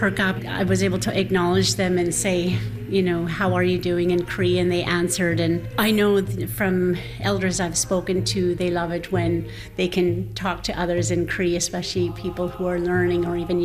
perk up. I was able to acknowledge them and say, how are you doing in Cree? And they answered. And I know from elders I've spoken to, they love it when they can talk to others in Cree, especially people who are learning or even